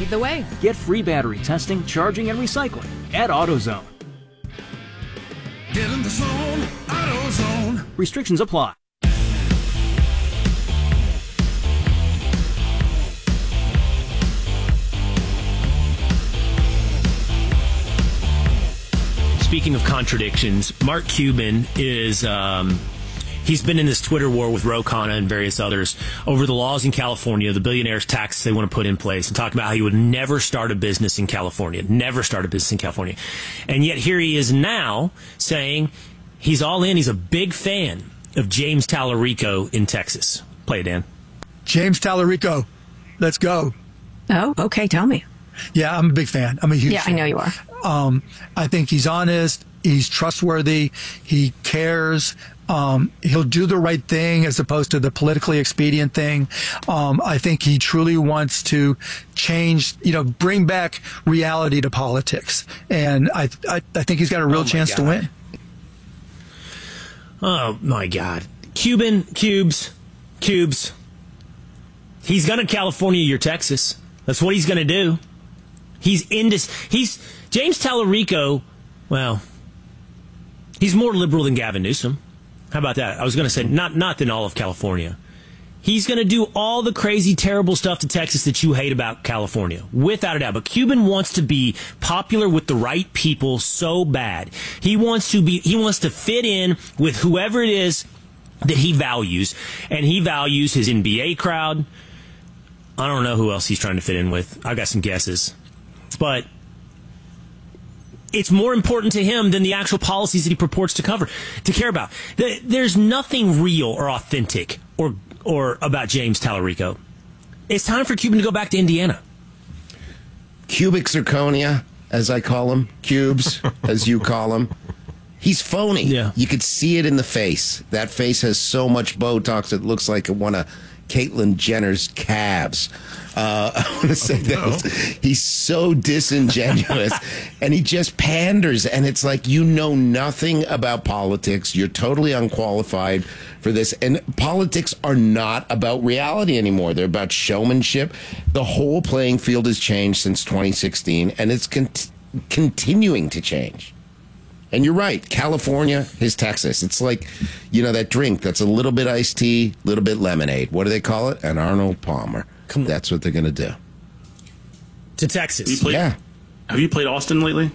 Lead the way. Get free battery testing, charging, and recycling at AutoZone. Get in the zone, AutoZone. Restrictions apply. Speaking of contradictions, Mark Cuban is, he's been in this Twitter war with Ro Khanna and various others over the laws in California, the billionaires' tax they want to put in place, and talking about how he would never start a business in California, And yet here he is now saying he's all in. He's a big fan of James Tallarico in Texas. Play it, Dan. James Tallarico. Let's go. Oh, okay. Tell me. Yeah, I'm a big fan. I'm a huge fan. I know you are. I think he's honest. He's trustworthy. He cares. He'll do the right thing as opposed to the politically expedient thing. I think he truly wants to change, bring back reality to politics. And I think he's got a real chance to win. Oh, my God. Cubes. He's going to California your Texas. That's what he's going to do. James Tallarico, well, he's more liberal than Gavin Newsom. How about that? I was going to say not than all of California. He's going to do all the crazy, terrible stuff to Texas that you hate about California, without a doubt. But Cuban wants to be popular with the right people so bad. He wants to fit in with whoever it is that he values, and he values his NBA crowd. I don't know who else he's trying to fit in with. I've got some guesses. But it's more important to him than the actual policies that he purports to care about. There's nothing real or authentic or about James Tallarico. It's time for Cuban to go back to Indiana. Cubic zirconia, as I call him. Cubes, as you call him. He's phony. Yeah. You could see it in the face. That face has so much Botox it looks like one of Caitlyn Jenner's calves. I want to say that he's so disingenuous and he just panders. And it's like, you know nothing about politics. You're totally unqualified for this. And politics are not about reality anymore. They're about showmanship. The whole playing field has changed since 2016, and it's continuing to change. And you're right. California is Texas. It's like, that drink that's a little bit iced tea, a little bit lemonade. What do they call it? An Arnold Palmer. That's what they're going to do. To Texas. Yeah. Have you played Austin lately?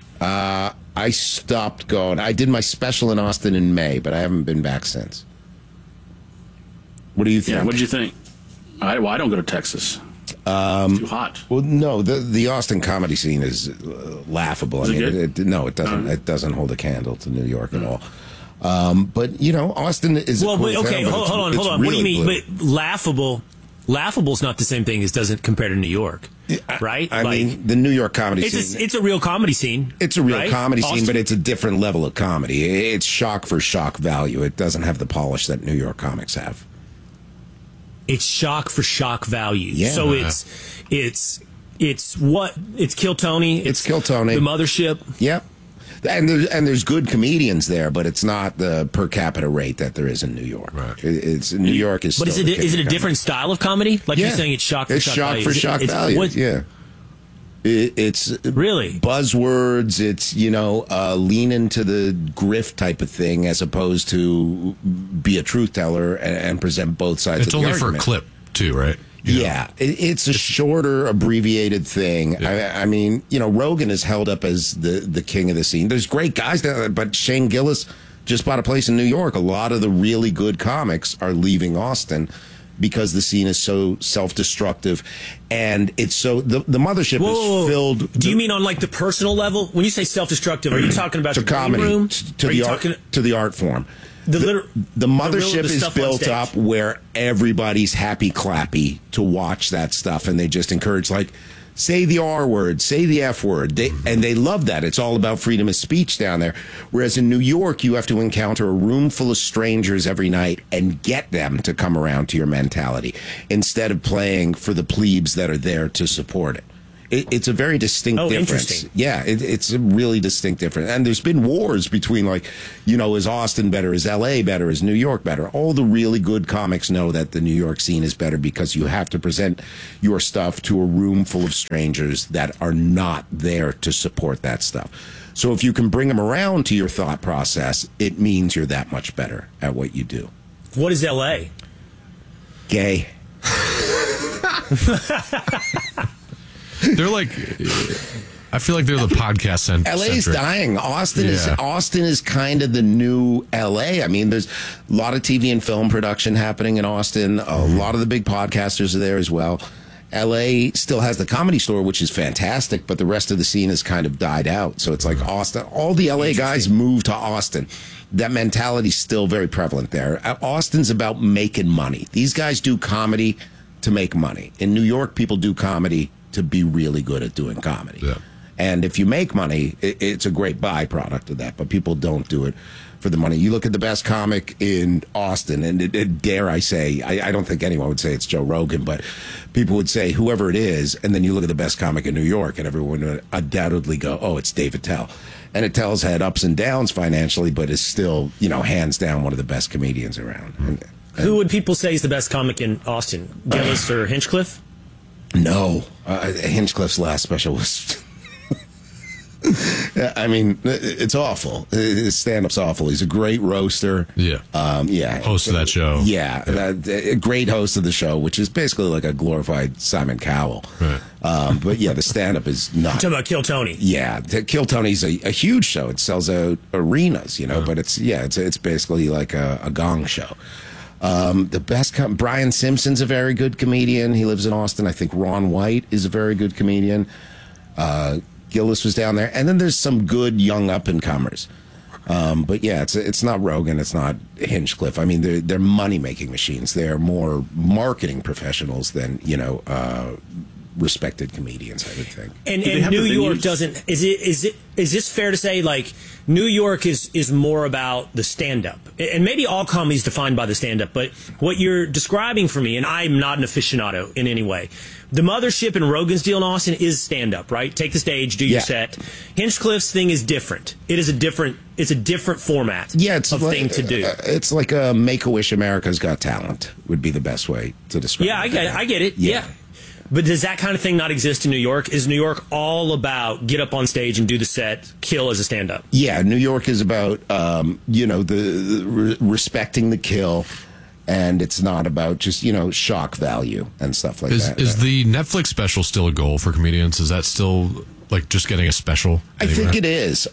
I stopped going. I did my special in Austin in May, but I haven't been back since. What do you think? Yeah, what did you think? I don't go to Texas. It's too hot. Well, no, the Austin comedy scene is laughable. It doesn't. It doesn't hold a candle to New York at all. But Austin is. Well, hold on. What do you mean? But laughable is not the same thing as doesn't compare to New York, right? I mean, the New York comedy scene. It's a real comedy scene. It's a real right? comedy Austin? scene, but it's a different level of comedy. It's shock for shock value. It doesn't have the polish that New York comics have. It's shock for shock value. Yeah. So it's what? It's Kill Tony. It's Kill Tony. The Mothership. Yep. And there's good comedians there, but it's not the per capita rate that there is in New York. Right. It's New York is. But is it a different style of comedy? Like you're saying, it's shock for shock value. It's shock for shock value. Yeah. It's really buzzwords. It's lean into the grift type of thing as opposed to be a truth teller and present both sides. It's of the only argument. for a clip too, right? Yeah, it's a shorter, abbreviated thing. Yeah. I mean, Rogan is held up as the king of the scene. There's great guys down there, but Shane Gillis just bought a place in New York. A lot of the really good comics are leaving Austin because the scene is so self-destructive, and it's so the mothership is filled. Do you mean on like the personal level? When you say self-destructive, are you talking about to the comedy, room? to the art form? The mothership is built up where everybody's happy clappy to watch that stuff, and they just encourage, like, say the R word, say the F word, and they love that. It's all about freedom of speech down there. Whereas in New York, you have to encounter a room full of strangers every night and get them to come around to your mentality instead of playing for the plebes that are there to support it. It's a very distinct difference. Interesting. Yeah, it's a really distinct difference. And there's been wars between, like, is Austin better? Is L.A. better? Is New York better? All the really good comics know that the New York scene is better because you have to present your stuff to a room full of strangers that are not there to support that stuff. So if you can bring them around to your thought process, it means you're that much better at what you do. What is L.A.? Gay. They're like, I feel like they're the podcast centric. LA's dying. Austin is kind of the new LA. I mean, there's a lot of TV and film production happening in Austin. A lot of the big podcasters are there as well. LA still has the Comedy Store, which is fantastic, but the rest of the scene has kind of died out. So it's like Austin. All the LA guys moved to Austin. That mentality's still very prevalent there. Austin's about making money. These guys do comedy to make money. In New York, people do comedy to be really good at doing comedy. Yeah. And if you make money, it's a great byproduct of that, but people don't do it for the money. You look at the best comic in Austin, and dare I say, I don't think anyone would say it's Joe Rogan, but people would say whoever it is, and then you look at the best comic in New York, and everyone would undoubtedly go, oh, it's Dave Attell. And Attell's had ups and downs financially, but is still, hands down one of the best comedians around. And who would people say is the best comic in Austin? Gillis or Hinchcliffe? No. Hinchcliffe's last special was... I mean, it's awful. His stand-up's awful. He's a great roaster. Yeah. Host of that show. Yeah. A great host of the show, which is basically like a glorified Simon Cowell. Right. But yeah, the stand-up is not. Talking about Kill Tony. Yeah. Kill Tony's a huge show. It sells out arenas, but it's basically like a gong show. The best Brian Simpson's a very good comedian. He lives in Austin. I think Ron White is a very good comedian. Gillis was down there, and then there's some good young up-and-comers. But yeah, it's not Rogan, it's not Hinchcliffe. I mean, they're money-making machines. They're more marketing professionals than respected comedians, I would think. And New York doesn't. Is this fair to say? Like, New York is more about the stand-up, and maybe all comedy is defined by the stand-up. But what you're describing for me, and I'm not an aficionado in any way. The Mothership and Rogan's deal in Austin is stand-up, right? Take the stage, do your set. Hinchcliffe's thing is different. It's a different format. Yeah, it's of thing to do. It's like a Make-A-Wish America's Got Talent would be the best way to describe it. Yeah, I get it. Yeah. But does that kind of thing not exist in New York? Is New York all about get up on stage and do the set, kill as a stand-up? Yeah, New York is about, the respecting the kill. And it's not about just, shock value and stuff like that. Is the Netflix special still a goal for comedians? Is that still like just getting a special? I think it is.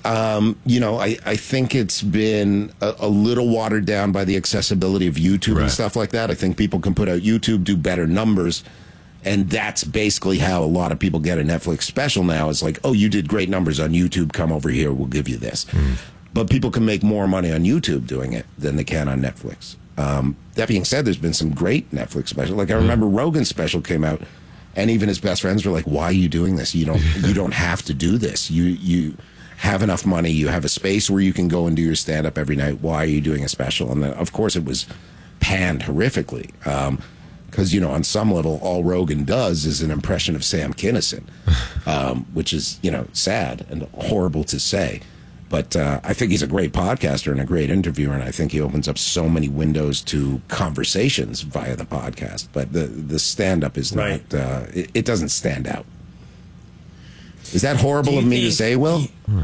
I think it's been a little watered down by the accessibility of YouTube and stuff like that. I think people can put out YouTube, do better numbers. And that's basically how a lot of people get a Netflix special now. It's like, oh, you did great numbers on YouTube. Come over here. We'll give you this. But people can make more money on YouTube doing it than they can on Netflix. That being said, there's been some great Netflix specials. Like I remember Rogan's special came out, and even his best friends were like, "Why are you doing this? You don't have to do this. You have enough money. You have a space where you can go and do your stand up every night. Why are you doing a special?" And then, of course, it was panned horrifically because on some level, all Rogan does is an impression of Sam Kinison, which is sad and horrible to say. But I think he's a great podcaster and a great interviewer, and I think he opens up so many windows to conversations via the podcast. But the stand-up is not, it doesn't stand out. Is that horrible of me to say, Will?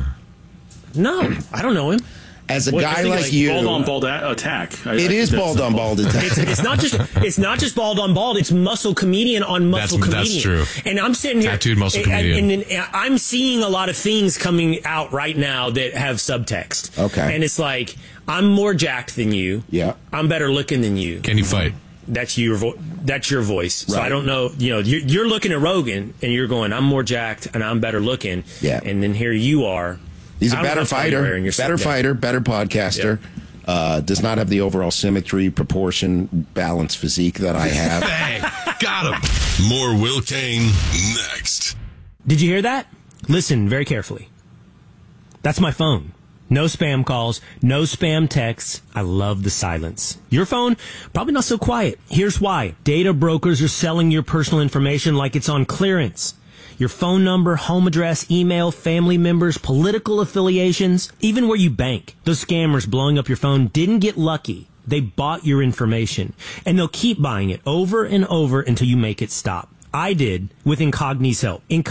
No, I don't know him. As a guy like you, bald on bald attack. It is bald on bald attack. It's not just bald on bald. It's muscle comedian on muscle comedian. That's true. And I'm sitting here, tattooed muscle comedian. And I'm seeing a lot of things coming out right now that have subtext. Okay. And it's like, I'm more jacked than you. Yeah. I'm better looking than you. Can you fight? That's your voice. So Right. I don't know. You're looking at Rogan and you're going, I'm more jacked and I'm better looking. Yeah. And then here you are. He's a better fighter, better podcaster. Yeah. Does not have the overall symmetry, proportion, balance, physique that I have. Hey, got him. More Will Kane next. Did you hear that? Listen very carefully. That's my phone. No spam calls, no spam texts. I love the silence. Your phone, probably not so quiet. Here's why. Data brokers are selling your personal information like it's on clearance. your phone number, home address, email, family members, political affiliations, even where you bank. Those scammers blowing up your phone didn't get lucky. They bought your information, and they'll keep buying it over and over until you make it stop. I did with Incogni's help.